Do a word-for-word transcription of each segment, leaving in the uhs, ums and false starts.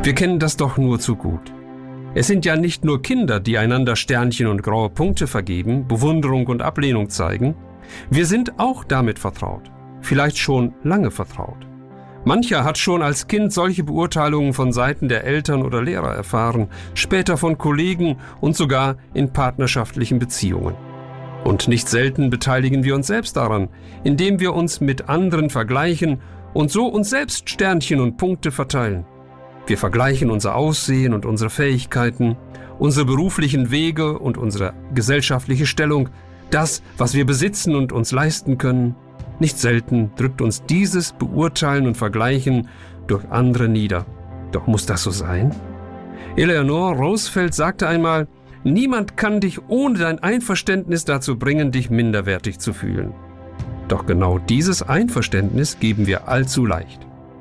Wir kennen das doch nur zu gut. Es sind ja nicht nur Kinder, die einander Sternchen und graue Punkte vergeben, Bewunderung und Ablehnung zeigen. Wir sind auch damit vertraut, vielleicht schon lange vertraut. Mancher hat schon als Kind solche Beurteilungen von Seiten der Eltern oder Lehrer erfahren, später von Kollegen und sogar in partnerschaftlichen Beziehungen. Und nicht selten beteiligen wir uns selbst daran, indem wir uns mit anderen vergleichen und so uns selbst Sternchen und Punkte verteilen. Wir vergleichen unser Aussehen und unsere Fähigkeiten, unsere beruflichen Wege und unsere gesellschaftliche Stellung, das, was wir besitzen und uns leisten können. Nicht selten drückt uns dieses Beurteilen und Vergleichen durch andere nieder. Doch muss das so sein? Eleanor Roosevelt sagte einmal, niemand kann dich ohne dein Einverständnis dazu bringen, dich minderwertig zu fühlen. Doch genau dieses Einverständnis geben wir allzu leicht.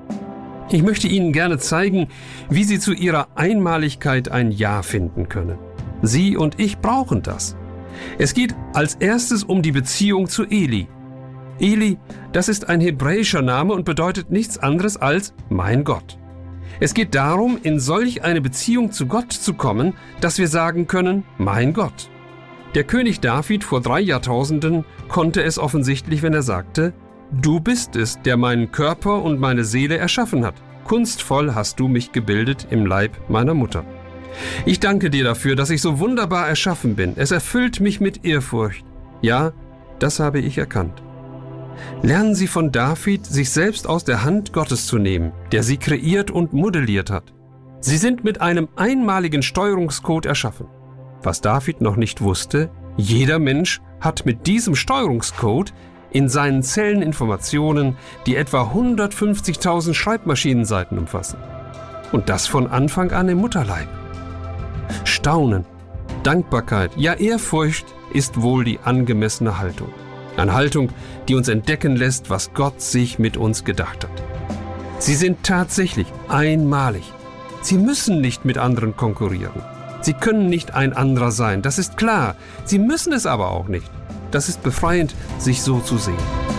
Ich möchte Ihnen gerne zeigen, wie Sie zu Ihrer Einmaligkeit ein Ja finden können. Sie und ich brauchen das. Es geht als erstes um die Beziehung zu Eli. Eli, das ist ein hebräischer Name und bedeutet nichts anderes als mein Gott. Es geht darum, in solch eine Beziehung zu Gott zu kommen, dass wir sagen können, mein Gott. Der König David vor drei Jahrtausenden konnte es offensichtlich, wenn er sagte, du bist es, der meinen Körper und meine Seele erschaffen hat. Kunstvoll hast du mich gebildet im Leib meiner Mutter. Ich danke dir dafür, dass ich so wunderbar erschaffen bin. Es erfüllt mich mit Ehrfurcht. Ja, das habe ich erkannt. Lernen Sie von David, sich selbst aus der Hand Gottes zu nehmen, der Sie kreiert und modelliert hat. Sie sind mit einem einmaligen Steuerungscode erschaffen. Was David noch nicht wusste, jeder Mensch hat mit diesem Steuerungscode in seinen Zellen Informationen, die etwa hundertfünfzigtausend Schreibmaschinenseiten umfassen. Und das von Anfang an im Mutterleib. Staunen, Dankbarkeit, ja Ehrfurcht ist wohl die angemessene Haltung. Eine Haltung, die uns entdecken lässt, was Gott sich mit uns gedacht hat. Sie sind tatsächlich einmalig. Sie müssen nicht mit anderen konkurrieren. Sie können nicht ein anderer sein, das ist klar. Sie müssen es aber auch nicht. Das ist befreiend, sich so zu sehen.